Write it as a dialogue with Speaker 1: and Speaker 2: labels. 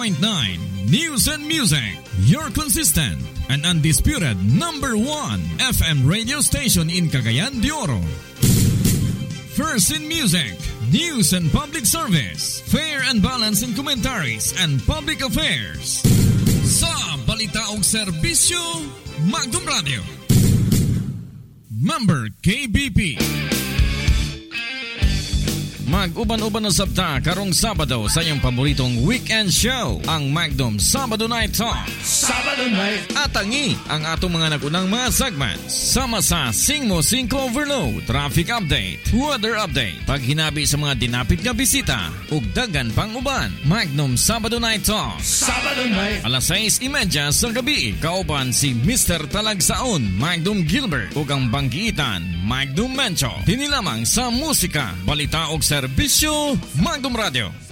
Speaker 1: News and Music, your consistent and undisputed number 1 FM radio station in Cagayan de Oro. First in music, news and public service, fair and balanced in commentaries and public affairs. Sa balita ug serbisyo, Magdum Radio. Member KBP. Mag-uban-uban na sabta karong Sabado sa iyong paboritong weekend show, ang Magdum Sabado Night Talk.
Speaker 2: Sabado Night.
Speaker 1: Atangi ang atong mga nagunang mga segments. Sama sa Singmo 5 Overload, Traffic Update, Weather Update, paghinabi sa mga dinapit nga bisita, ug dagan pang uban. Magdum Sabado Night Talk.
Speaker 2: Sabado Night.
Speaker 1: Alas 6:30 sa gabi, kauban si Mr. Talagsaon, Magdum Gilbert, ug ang banggitan, Magdum Mencho. Dinilamang sa musika, balita ug serbisyo, Magdum Radio.